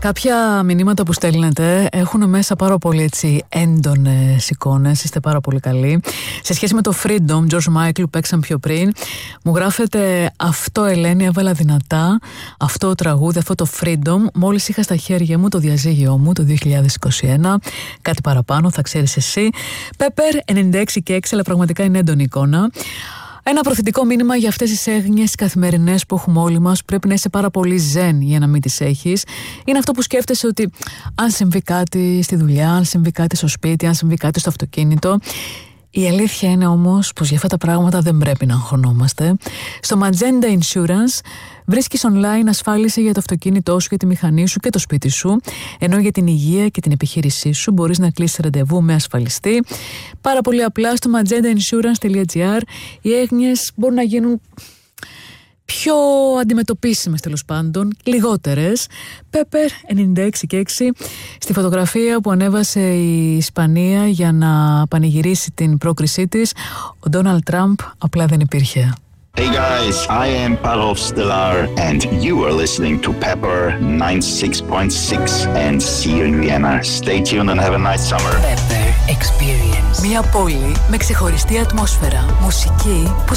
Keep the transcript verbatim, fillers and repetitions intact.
Κάποια μηνύματα που στέλνετε έχουν μέσα πάρα πολύ έτσι έντονες εικόνες, είστε πάρα πολύ καλοί. Σε σχέση με το Freedom, George Michael που παίξαν πιο πριν, μου γράφετε αυτό Ελένη, έβαλα δυνατά αυτό το τραγούδι, αυτό το Freedom, μόλις είχα στα χέρια μου το διαζύγιό μου το δύο χιλιάδες είκοσι ένα, κάτι παραπάνω θα ξέρεις εσύ. Πέπερ ενενήντα έξι και έξι, αλλά πραγματικά είναι έντονη εικόνα. Ένα προθετικό μήνυμα για αυτές τις έγνοιες καθημερινές που έχουμε όλοι μας. Πρέπει να είσαι πάρα πολύ ζεν για να μην τις έχεις. Είναι αυτό που σκέφτεσαι ότι αν συμβεί κάτι στη δουλειά, αν συμβεί κάτι στο σπίτι, αν συμβεί κάτι στο αυτοκίνητο. Η αλήθεια είναι όμως πως για αυτά τα πράγματα δεν πρέπει να αγχωνόμαστε. Στο Magenta Insurance βρίσκεις online ασφάλιση για το αυτοκίνητό σου, για τη μηχανή σου και το σπίτι σου, ενώ για την υγεία και την επιχείρησή σου μπορείς να κλείσεις ραντεβού με ασφαλιστή. Πάρα πολύ απλά στο magenta insurance τελεία gr οι έγνοιες μπορούν να γίνουν πιο αντιμετωπίσιμες, τέλος πάντων, λιγότερες. Πέπερ ενενήντα έξι και έξι. Στη φωτογραφία που ανέβασε η Ισπανία για να πανηγυρίσει την πρόκρισή της, ο Ντόναλντ Τραμπ απλά δεν υπήρχε. Hey guys, I am Parov Stellar and you are listening to Pepper ninety-six point six and see you in Vienna. Stay tuned and have a nice summer. Pepper Experience. Μια πόλη με ξεχωριστή ατμόσφαιρα, μουσική που